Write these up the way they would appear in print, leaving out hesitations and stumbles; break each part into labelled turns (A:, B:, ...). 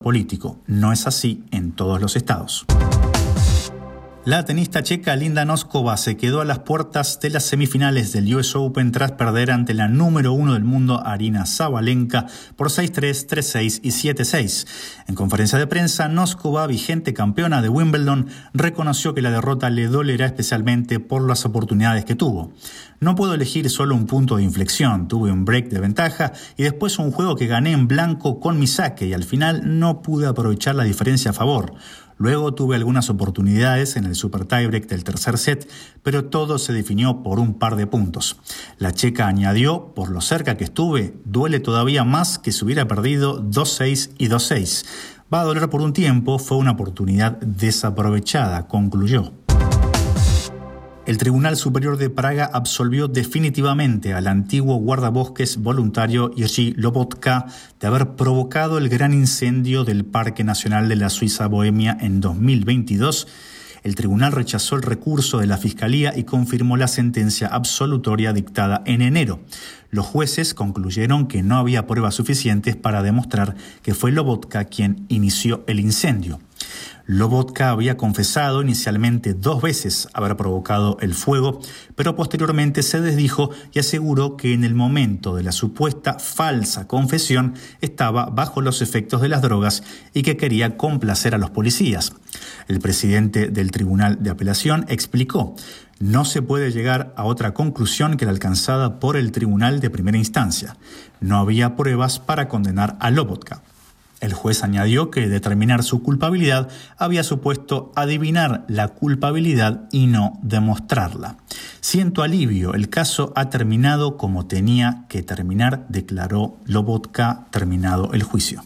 A: político. No es así en todos los estados. La tenista checa Linda Noskova se quedó a las puertas de las semifinales del US Open tras perder ante la número 1 del mundo, Aryna Sabalenka, por 6-3, 3-6 y 7-6. En conferencia de prensa, Noskova, vigente campeona de Wimbledon, reconoció que la derrota le dolerá especialmente por las oportunidades que tuvo. No puedo elegir solo un punto de inflexión. Tuve un break de ventaja y después un juego que gané en blanco con mi saque y al final no pude aprovechar la diferencia a favor. Luego tuve algunas oportunidades en el super tiebreak del tercer set, pero todo se definió por un par de puntos. La checa añadió, por lo cerca que estuve, duele todavía más que si hubiera perdido 2-6 y 2-6. Va a doler por un tiempo, fue una oportunidad desaprovechada, concluyó. El Tribunal Superior de Praga absolvió definitivamente al antiguo guardabosques voluntario Jiří Lobotka de haber provocado el gran incendio del Parque Nacional de la Suiza Bohemia en 2022. El tribunal rechazó el recurso de la Fiscalía y confirmó la sentencia absolutoria dictada en enero. Los jueces concluyeron que no había pruebas suficientes para demostrar que fue Lobotka quien inició el incendio. Lobotka había confesado inicialmente 2 veces haber provocado el fuego, pero posteriormente se desdijo y aseguró que en el momento de la supuesta falsa confesión estaba bajo los efectos de las drogas y que quería complacer a los policías. El presidente del Tribunal de Apelación explicó: no se puede llegar a otra conclusión que la alcanzada por el Tribunal de Primera Instancia. No había pruebas para condenar a Lobotka. El juez añadió que determinar su culpabilidad había supuesto adivinar la culpabilidad y no demostrarla. Siento alivio, el caso ha terminado como tenía que terminar, declaró Lobotka terminado el juicio.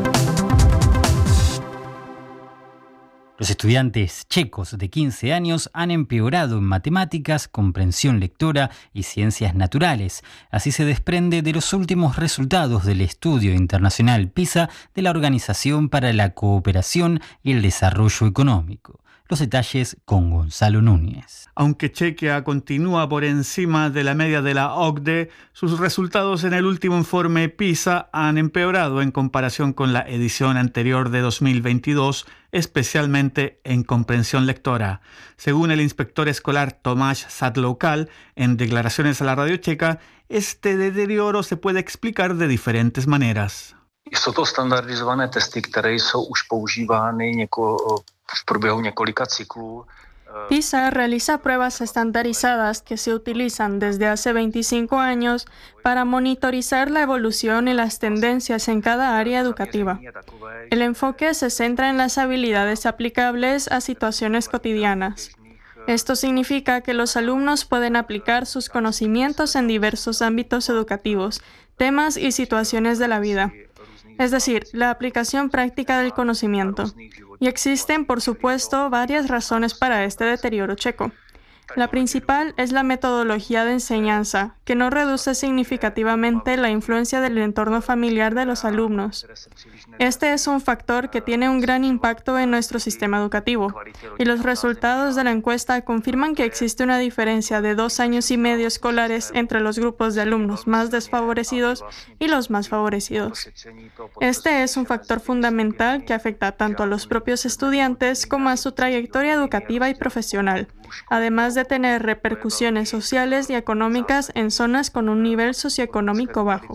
B: Los estudiantes checos de 15 años han empeorado en matemáticas, comprensión lectora y ciencias naturales. Así se desprende de los últimos resultados del estudio internacional PISA de la Organización para la Cooperación y el Desarrollo Económico. Los detalles con Gonzalo Núñez.
C: Aunque Chequia continúa por encima de la media de la OCDE, sus resultados en el último informe PISA han empeorado en comparación con la edición anterior de 2022, especialmente en comprensión lectora. Según el inspector escolar Tomáš Sadloukal, en declaraciones a la radio checa, este deterioro se puede explicar de diferentes maneras.
D: Jsou to standardizované testy, které jsou už používány v průběhu několika cyklů.
E: PISA realiza pruebas estandarizadas que se utilizan desde hace 25 años para monitorizar la evolución y las tendencias en cada área educativa. El enfoque se centra en las habilidades aplicables a situaciones cotidianas. Esto significa que los alumnos pueden aplicar sus conocimientos en diversos ámbitos educativos, temas y situaciones de la vida. Es decir, la aplicación práctica del conocimiento. Y existen, por supuesto, varias razones para este deterioro checo. La principal es la metodología de enseñanza, que no reduce significativamente la influencia del entorno familiar de los alumnos. Este es un factor que tiene un gran impacto en nuestro sistema educativo, y los resultados de la encuesta confirman que existe una diferencia de 2 años y medio escolares entre los grupos de alumnos más desfavorecidos y los más favorecidos. Este es un factor fundamental que afecta tanto a los propios estudiantes como a su trayectoria educativa y profesional, además de tener repercusiones sociales y económicas en zonas con un nivel socioeconómico bajo.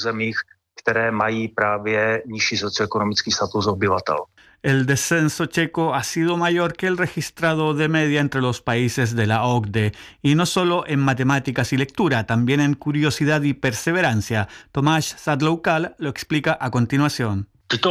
C: El descenso checo ha sido mayor que el registrado de media entre los países de la OCDE, y no solo en matemáticas y lectura, también en curiosidad y perseverancia. Tomáš Sadloukal lo explica a continuación.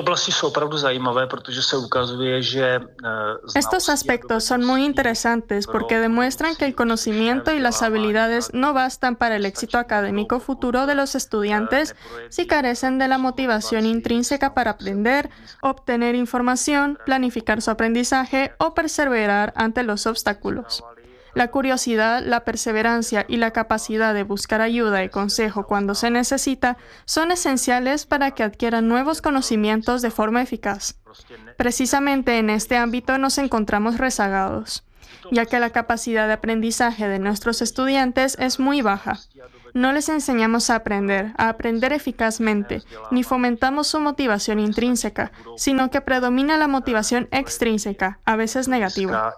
E: Estos aspectos son muy interesantes porque demuestran que el conocimiento y las habilidades no bastan para el éxito académico futuro de los estudiantes si carecen de la motivación intrínseca para aprender, obtener información, planificar su aprendizaje o perseverar ante los obstáculos. La curiosidad, la perseverancia y la capacidad de buscar ayuda y consejo cuando se necesita son esenciales para que adquieran nuevos conocimientos de forma eficaz. Precisamente en este ámbito nos encontramos rezagados, ya que la capacidad de aprendizaje de nuestros estudiantes es muy baja. No les enseñamos a aprender eficazmente, ni fomentamos su motivación intrínseca, sino que predomina la motivación extrínseca, a veces negativa.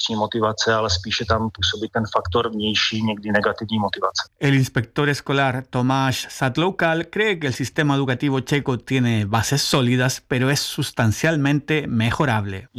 C: El inspector escolar Tomáš Zatloukal cree que el sistema educativo checo tiene bases sólidas, pero es sustancialmente mejorable.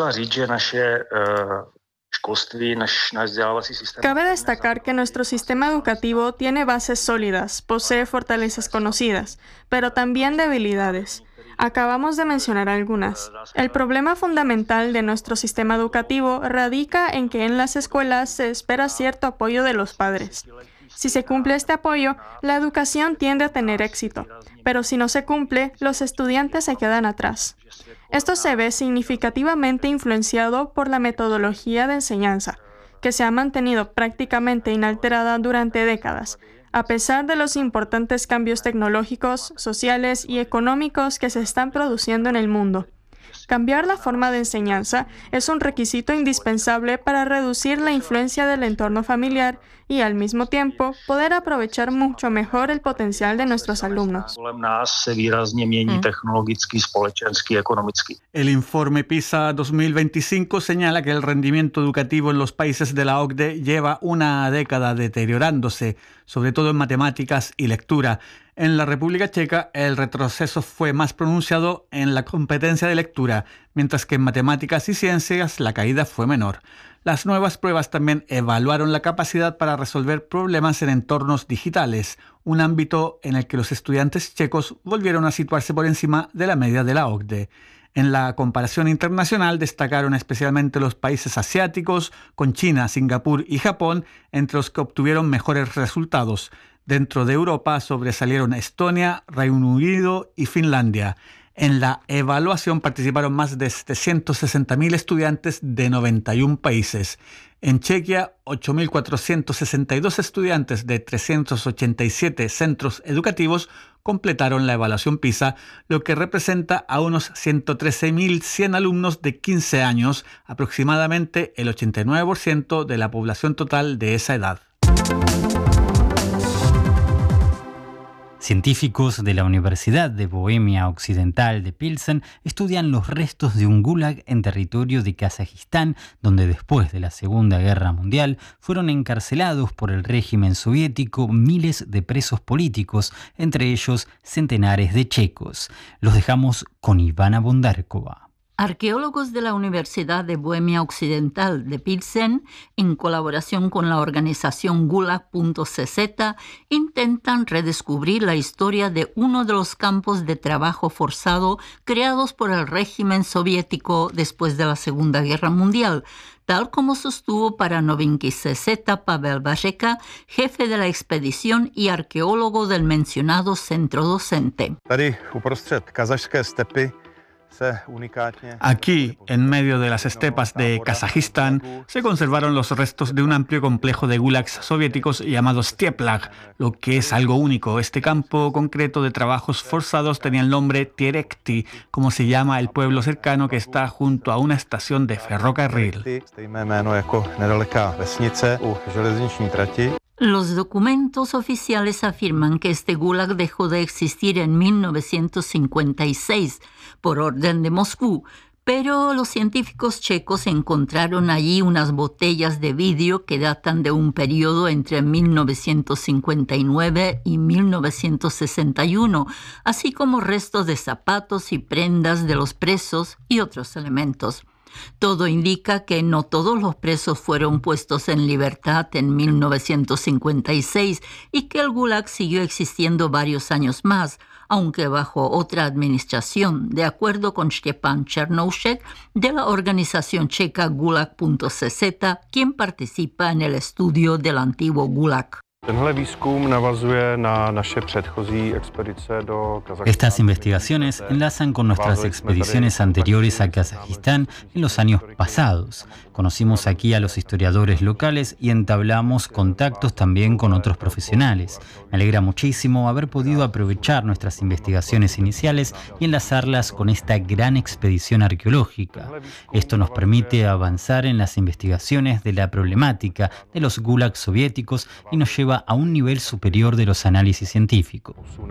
E: Cabe destacar que nuestro sistema educativo tiene bases sólidas, posee fortalezas conocidas, pero también debilidades. Acabamos de mencionar algunas. El problema fundamental de nuestro sistema educativo radica en que en las escuelas se espera cierto apoyo de los padres. Si se cumple este apoyo, la educación tiende a tener éxito, pero si no se cumple, los estudiantes se quedan atrás. Esto se ve significativamente influenciado por la metodología de enseñanza, que se ha mantenido prácticamente inalterada durante décadas, a pesar de los importantes cambios tecnológicos, sociales y económicos que se están produciendo en el mundo. Cambiar la forma de enseñanza es un requisito indispensable para reducir la influencia del entorno familiar y, al mismo tiempo, poder aprovechar mucho mejor el potencial de nuestros alumnos.
C: El informe PISA 2025 señala que el rendimiento educativo en los países de la OCDE lleva una década deteriorándose, sobre todo en matemáticas y lectura. En la República Checa, el retroceso fue más pronunciado en la competencia de lectura, mientras que en matemáticas y ciencias la caída fue menor. Las nuevas pruebas también evaluaron la capacidad para resolver problemas en entornos digitales, un ámbito en el que los estudiantes checos volvieron a situarse por encima de la media de la OCDE. En la comparación internacional destacaron especialmente los países asiáticos, con China, Singapur y Japón, entre los que obtuvieron mejores resultados. Dentro de Europa sobresalieron Estonia, Reino Unido y Finlandia. En la evaluación participaron más de 760.000 estudiantes de 91 países. En Chequia, 8.462 estudiantes de 387 centros educativos completaron la evaluación PISA, lo que representa a unos 113.100 alumnos de 15 años, aproximadamente el 89% de la población total de esa edad.
B: Científicos de la Universidad de Bohemia Occidental de Pilsen estudian los restos de un gulag en territorio de Kazajistán, donde después de la Segunda Guerra Mundial fueron encarcelados por el régimen soviético miles de presos políticos, entre ellos centenares de checos. Los dejamos con Ivana Bondarkova.
F: Arqueólogos de la Universidad de Bohemia Occidental de Pilsen, en colaboración con la organización Gulag.cz, intentan redescubrir la historia de uno de los campos de trabajo forzado creados por el régimen soviético después de la Segunda Guerra Mundial, tal como sostuvo para Novinky CZ Pavel Vajeka, jefe de la expedición y arqueólogo del mencionado centro docente.
C: Aquí, en medio de las estepas de Kazajistán, se conservaron los restos de un amplio complejo de gulags soviéticos llamados Steplag, lo que es algo único. Este campo concreto de trabajos forzados tenía el nombre Terekti, como se llama el pueblo cercano que está junto a una estación de ferrocarril.
F: Los documentos oficiales afirman que este gulag dejó de existir en 1956 por orden de Moscú, pero los científicos checos encontraron allí unas botellas de vidrio que datan de un periodo entre 1959 y 1961, así como restos de zapatos y prendas de los presos y otros elementos. Todo indica que no todos los presos fueron puestos en libertad en 1956 y que el Gulag siguió existiendo varios años más, aunque bajo otra administración, de acuerdo con Stepan Černoušek de la organización checa Gulag.cz, quien participa en el estudio del antiguo Gulag.
B: Estas investigaciones enlazan con nuestras expediciones anteriores a Kazajistán en los años pasados. Conocimos aquí a los historiadores locales y entablamos contactos también con otros profesionales. Me alegra muchísimo haber podido aprovechar nuestras investigaciones iniciales y enlazarlas con esta gran expedición arqueológica. Esto nos permite avanzar en las investigaciones de la problemática de los gulags soviéticos y nos lleva lleva a un nivel superior de los análisis científicos.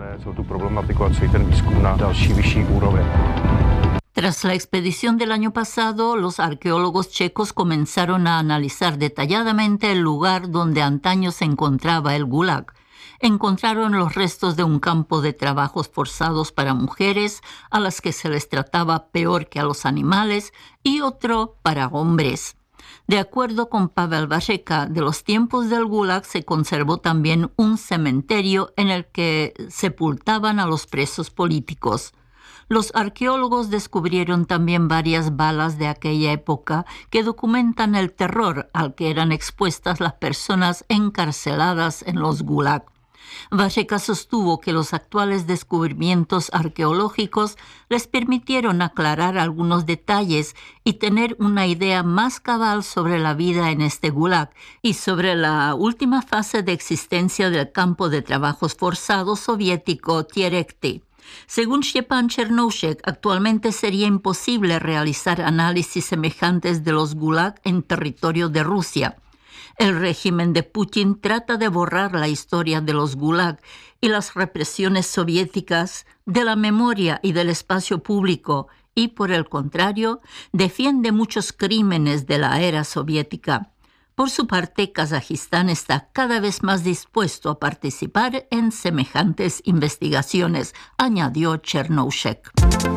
F: Tras la expedición del año pasado, los arqueólogos checos comenzaron a analizar detalladamente el lugar donde antaño se encontraba el Gulag. Encontraron los restos de un campo de trabajos forzados para mujeres, a las que se les trataba peor que a los animales, y otro para hombres. De acuerdo con Pavel Vašeka, de los tiempos del Gulag se conservó también un cementerio en el que sepultaban a los presos políticos. Los arqueólogos descubrieron también varias balas de aquella época que documentan el terror al que eran expuestas las personas encarceladas en los Gulag. Vašeka sostuvo que los actuales descubrimientos arqueológicos les permitieron aclarar algunos detalles y tener una idea más cabal sobre la vida en este Gulag y sobre la última fase de existencia del campo de trabajos forzados soviético Tierekti. Según Stepan Chernoušek, actualmente sería imposible realizar análisis semejantes de los Gulag en territorio de Rusia. El régimen de Putin trata de borrar la historia de los Gulag y las represiones soviéticas de la memoria y del espacio público y, por el contrario, defiende muchos crímenes de la era soviética. Por su parte, Kazajistán está cada vez más dispuesto a participar en semejantes investigaciones, añadió Chernoušek.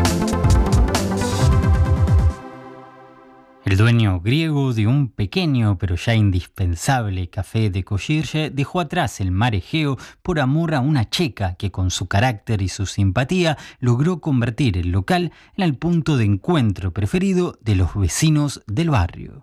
B: El dueño griego de un pequeño pero ya indispensable café de Koširje dejó atrás el mar Egeo por amor a una checa que con su carácter y su simpatía logró convertir el local en el punto de encuentro preferido de los vecinos del barrio.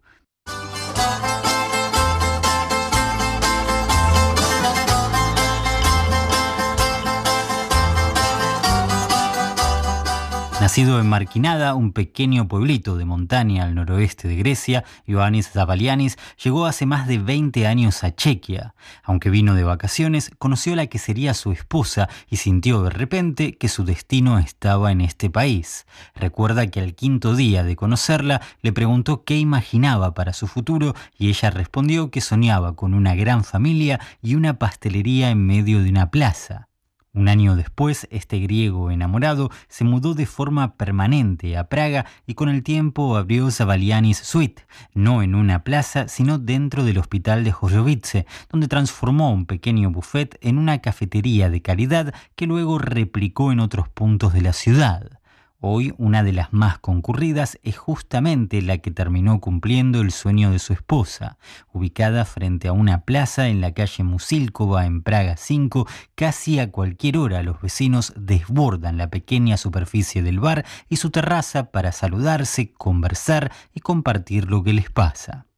B: Nacido en Markinada, un pequeño pueblito de montaña al noroeste de Grecia, Ioannis Zavalianis llegó hace más de 20 años a Chequia. Aunque vino de vacaciones, conoció a la que sería su esposa y sintió de repente que su destino estaba en este país. Recuerda que al quinto día de conocerla le preguntó qué imaginaba para su futuro y ella respondió que soñaba con una gran familia y una pastelería en medio de una plaza. Un año después, este griego enamorado se mudó de forma permanente a Praga y con el tiempo abrió Zavalianis Suite, no en una plaza, sino dentro del hospital de Hořovice, donde transformó un pequeño buffet en una cafetería de caridad que luego replicó en otros puntos de la ciudad. Hoy, una de las más concurridas es justamente la que terminó cumpliendo el sueño de su esposa. Ubicada frente a una plaza en la calle Musilkova en Praga 5, casi a cualquier hora los vecinos desbordan la pequeña superficie del bar y su terraza para saludarse, conversar y compartir lo que les pasa.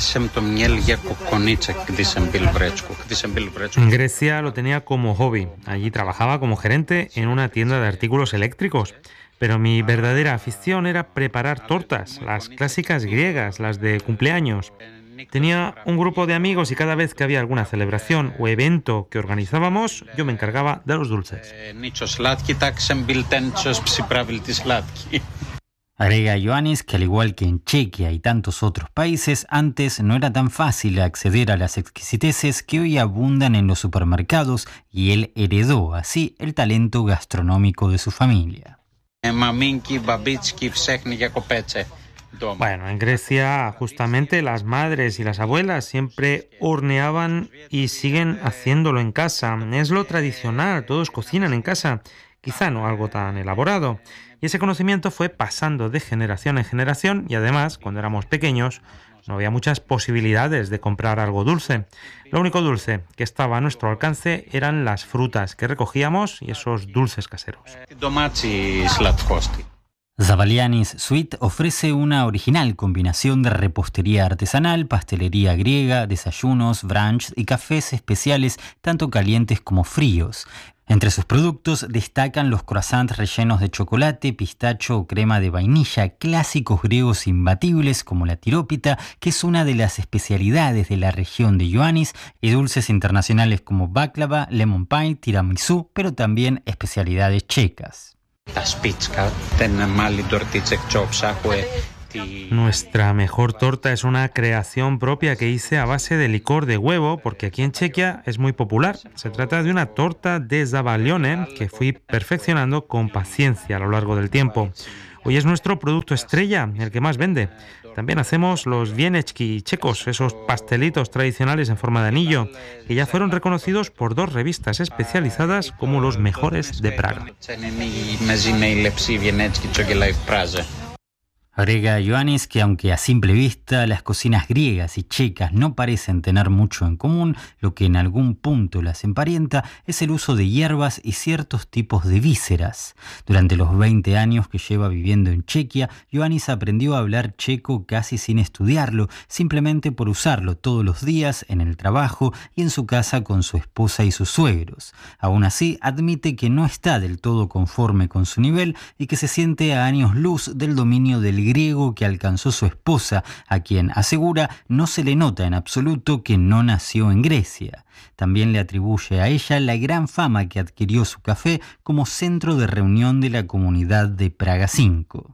G: En Grecia lo tenía como hobby. Allí trabajaba como gerente en una tienda de artículos eléctricos. Pero mi verdadera afición era preparar tortas, las clásicas griegas, las de cumpleaños. Tenía un grupo de amigos y cada vez que había alguna celebración o evento que organizábamos, yo me encargaba de los dulces.
B: Agrega Ioannis que al igual que en Chequia y tantos otros países, antes no era tan fácil acceder a las exquisiteces que hoy abundan en los supermercados y él heredó así el talento gastronómico de su familia.
G: Bueno, en Grecia justamente las madres y las abuelas siempre horneaban y siguen haciéndolo en casa. Es lo tradicional, todos cocinan en casa, quizá no algo tan elaborado. Y ese conocimiento fue pasando de generación en generación y además, cuando éramos pequeños, no había muchas posibilidades de comprar algo dulce. Lo único dulce que estaba a nuestro alcance eran las frutas que recogíamos y esos dulces caseros.
B: Zavalianis Suite ofrece una original combinación de repostería artesanal, pastelería griega, desayunos, brunch y cafés especiales, tanto calientes como fríos. Entre sus productos destacan los croissants rellenos de chocolate, pistacho o crema de vainilla, clásicos griegos imbatibles como la tirópita, que es una de las especialidades de la región de Ioannis, y dulces internacionales como baklava, lemon pie, tiramisú, pero también especialidades checas.
G: Nuestra mejor torta es una creación propia que hice a base de licor de huevo, porque aquí en Chequia es muy popular. Se trata de una torta de zabalione que fui perfeccionando con paciencia a lo largo del tiempo. Hoy es nuestro producto estrella, el que más vende. También hacemos los wieneczki checos, esos pastelitos tradicionales en forma de anillo, que ya fueron reconocidos por 2 revistas especializadas como los mejores de Praga.
B: Agrega Ioannis que aunque a simple vista las cocinas griegas y checas no parecen tener mucho en común, lo que en algún punto las emparenta es el uso de hierbas y ciertos tipos de vísceras. Durante los 20 años que lleva viviendo en Chequia, Ioannis aprendió a hablar checo casi sin estudiarlo, simplemente por usarlo todos los días en el trabajo y en su casa con su esposa y sus suegros. Aún así, admite que no está del todo conforme con su nivel y que se siente a años luz del dominio del griego que alcanzó su esposa, a quien asegura no se le nota en absoluto que no nació en Grecia. También le atribuye a ella la gran fama que adquirió su café como centro de reunión de la comunidad de Praga 5.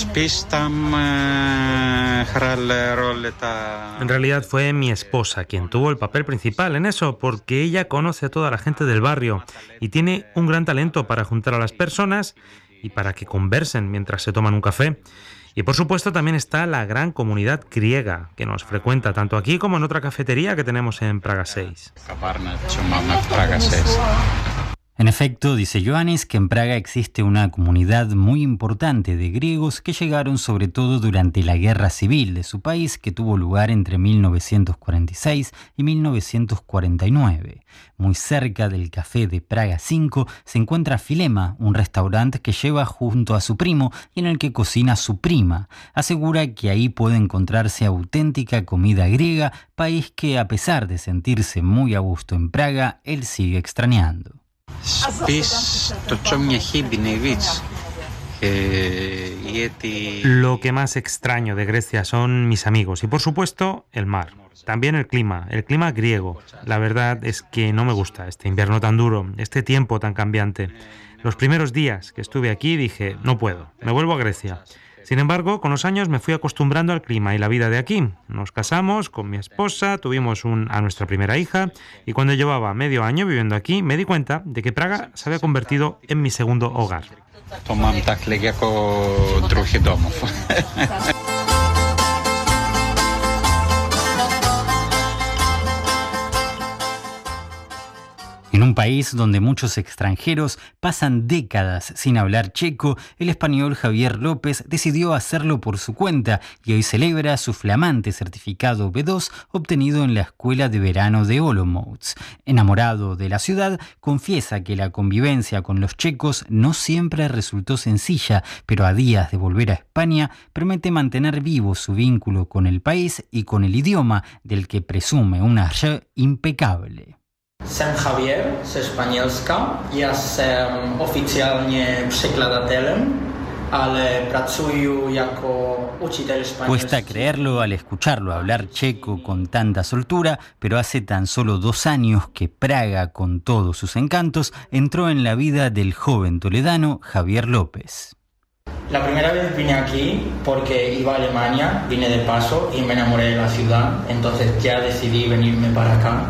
G: En realidad fue mi esposa quien tuvo el papel principal en eso, porque ella conoce a toda la gente del barrio y tiene un gran talento para juntar a las personas y para que conversen mientras se toman un café. Y por supuesto también está la gran comunidad griega que nos frecuenta tanto aquí como en otra cafetería que tenemos en Praga 6.
B: En efecto, dice Ioannis, que en Praga existe una comunidad muy importante de griegos que llegaron sobre todo durante la guerra civil de su país, que tuvo lugar entre 1946 y 1949. Muy cerca del café de Praga 5 se encuentra Filema, un restaurante que lleva junto a su primo y en el que cocina su prima. Asegura que ahí puede encontrarse auténtica comida griega, país que a pesar de sentirse muy a gusto en Praga, él sigue extrañando.
G: Lo que más extraño de Grecia son mis amigos y por supuesto el mar. También el clima griego. La verdad es que no me gusta este invierno tan duro, este tiempo tan cambiante. Los primeros días que estuve aquí dije, no puedo, me vuelvo a Grecia. Sin embargo, con los años me fui acostumbrando al clima y la vida de aquí. Nos casamos con mi esposa, tuvimos a nuestra primera hija y cuando llevaba medio año viviendo aquí me di cuenta de que Praga se había convertido en mi segundo hogar.
B: En un país donde muchos extranjeros pasan décadas sin hablar checo, el español Javier López decidió hacerlo por su cuenta y hoy celebra su flamante certificado B2 obtenido en la Escuela de Verano de Olomouc. Enamorado de la ciudad, confiesa que la convivencia con los checos no siempre resultó sencilla, pero a días de volver a España promete mantener vivo su vínculo con el país y con el idioma, del que presume una impecable.
H: Jsem Javier ze Španělska, já jsem oficiálně překladatelem, ale pracuji jako učitel španělštiny.
B: Cuesta creerlo al escucharlo hablar checo con tanta soltura, pero hace tan solo 2 años que Praga, con todos sus encantos, entró en la vida del joven toledano Javier López.
H: La primera vez vine aquí porque iba a Alemania, vine de paso y me enamoré de la ciudad, entonces ya decidí venirme para acá.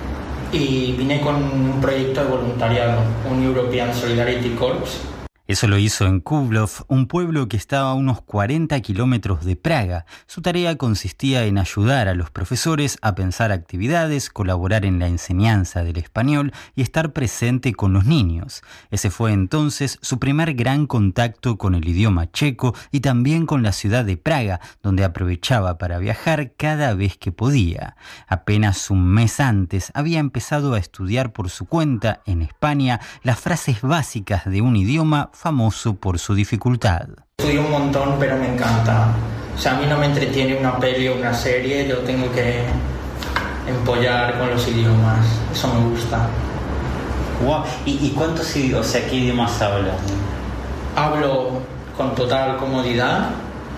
H: Y vine con un proyecto de voluntariado, un European Solidarity Corps.
B: Eso lo hizo en Kublov, un pueblo que estaba a unos 40 kilómetros de Praga. Su tarea consistía en ayudar a los profesores a pensar actividades, colaborar en la enseñanza del español y estar presente con los niños. Ese fue entonces su primer gran contacto con el idioma checo y también con la ciudad de Praga, donde aprovechaba para viajar cada vez que podía. Apenas un mes antes había empezado a estudiar por su cuenta en España las frases básicas de un idioma famoso por su dificultad.
H: Estudio un montón, pero me encanta. O sea, a mí no me entretiene una peli o una serie, yo tengo que empollar con los idiomas. Eso me gusta.
I: Wow. ¿Y cuántos idiomas, o sea, qué idiomas hablas?
H: Hablo con total comodidad.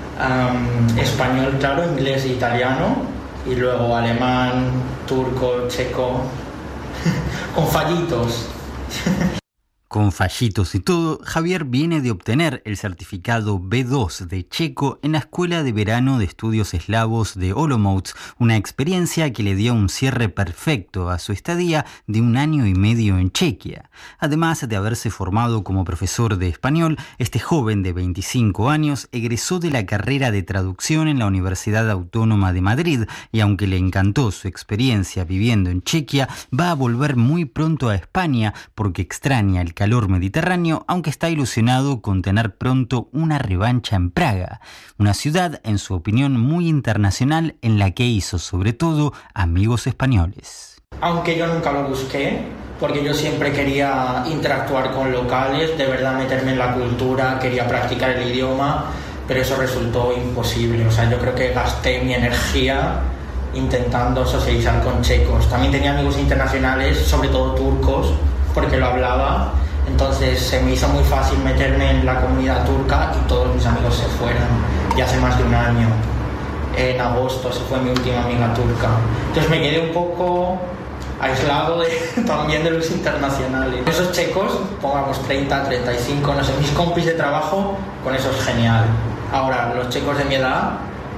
H: Español, claro, inglés e italiano. Y luego alemán, turco, checo. Con fallitos.
B: Con fallitos y todo, Javier viene de obtener el certificado B2 de checo en la Escuela de Verano de Estudios Eslavos de Olomouc, una experiencia que le dio un cierre perfecto a su estadía de 1 año y medio en Chequia. Además de haberse formado como profesor de español, este joven de 25 años egresó de la carrera de traducción en la Universidad Autónoma de Madrid y aunque le encantó su experiencia viviendo en Chequia, va a volver muy pronto a España porque extraña el calor mediterráneo, aunque está ilusionado con tener pronto una revancha en Praga, una ciudad, en su opinión, muy internacional en la que hizo sobre todo amigos españoles.
H: Aunque yo nunca lo busqué, porque yo siempre quería interactuar con locales, de verdad meterme en la cultura, quería practicar el idioma, pero eso resultó imposible. O sea, yo creo que gasté mi energía intentando socializar con checos. También tenía amigos internacionales, sobre todo turcos, porque lo hablaba. Entonces se me hizo muy fácil meterme en la comunidad turca y todos mis amigos se fueron, ya hace más de 1 año. En agosto se fue mi última amiga turca. Entonces me quedé un poco aislado también de los internacionales. Esos checos, pongamos 30, 35, no sé, mis compis de trabajo, con eso es genial. Ahora, los checos de mi edad,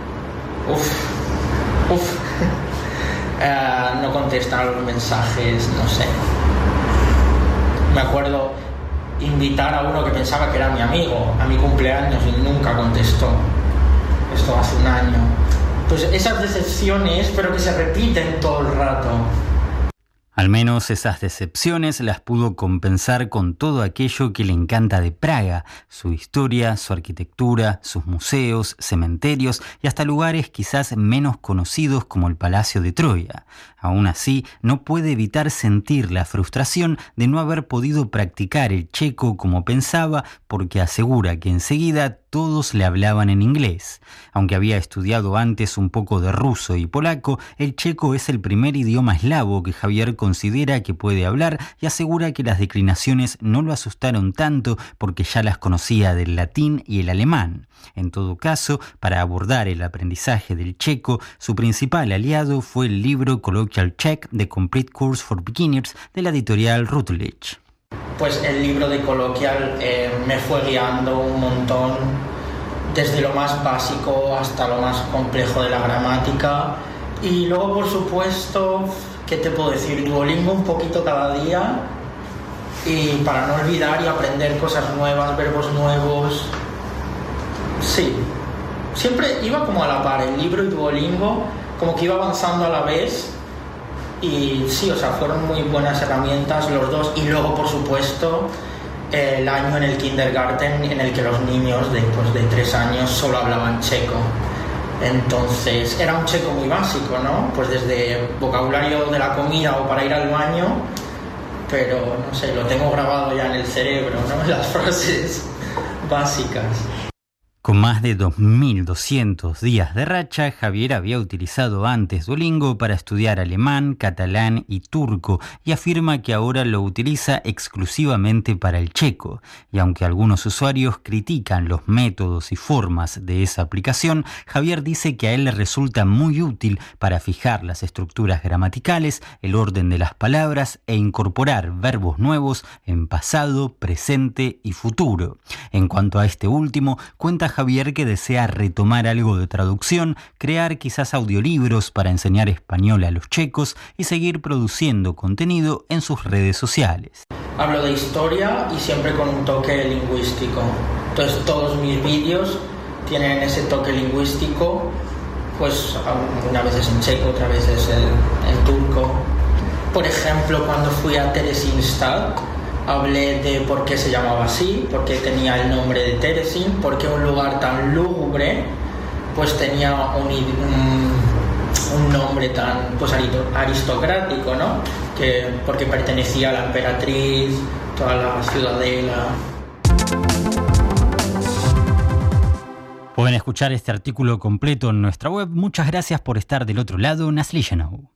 H: no contestan a los mensajes, no sé. Me acuerdo invitar a uno que pensaba que era mi amigo a mi cumpleaños y nunca contestó. Esto hace 1 año. Pues esas decepciones, pero que se repiten todo el rato.
B: Al menos esas decepciones las pudo compensar con todo aquello que le encanta de Praga, su historia, su arquitectura, sus museos, cementerios y hasta lugares quizás menos conocidos como el Palacio de Troya. Aún así, no puede evitar sentir la frustración de no haber podido practicar el checo como pensaba, porque asegura que enseguida todos le hablaban en inglés. Aunque había estudiado antes un poco de ruso y polaco, el checo es el primer idioma eslavo que Javier considera que puede hablar y asegura que las declinaciones no lo asustaron tanto porque ya las conocía del latín y el alemán. En todo caso, para abordar el aprendizaje del checo, su principal aliado fue el libro Colloquial Czech, The Complete Course for Beginners, de la editorial Routledge.
H: Pues el libro de Colloquial me fue guiando un montón, desde lo más básico hasta lo más complejo de la gramática. Y luego, por supuesto, ¿qué te puedo decir? Duolingo un poquito cada día, y para no olvidar y aprender cosas nuevas, verbos nuevos. Sí, siempre iba como a la par, el libro y Duolingo, como que iba avanzando a la vez. Y sí, o sea, fueron muy buenas herramientas los dos. Y luego, por supuesto, el año en el kindergarten en el que los niños de 3 años solo hablaban checo. Entonces, era un checo muy básico, ¿no? Pues desde vocabulario de la comida o para ir al baño, pero, no sé, lo tengo grabado ya en el cerebro, ¿no? Las frases básicas.
B: Con más de 2.200 días de racha, Javier había utilizado antes Duolingo para estudiar alemán, catalán y turco y afirma que ahora lo utiliza exclusivamente para el checo. Y aunque algunos usuarios critican los métodos y formas de esa aplicación, Javier dice que a él le resulta muy útil para fijar las estructuras gramaticales, el orden de las palabras e incorporar verbos nuevos en pasado, presente y futuro. En cuanto a este último, cuenta Javier que desea retomar algo de traducción, crear quizás audiolibros para enseñar español a los checos y seguir produciendo contenido en sus redes sociales.
H: Hablo de historia y siempre con un toque lingüístico. Entonces todos mis vídeos tienen ese toque lingüístico, pues una vez es en checo, otra vez es en turco. Por ejemplo, cuando fui a Theresienstadt, hablé de por qué se llamaba así, por qué tenía el nombre de Terezin, por qué un lugar tan lúgubre pues tenía un nombre tan pues aristocrático, ¿no? Porque pertenecía a la emperatriz, toda la ciudadela.
B: Pueden escuchar este artículo completo en nuestra web. Muchas gracias por estar del otro lado. Nasli Genow.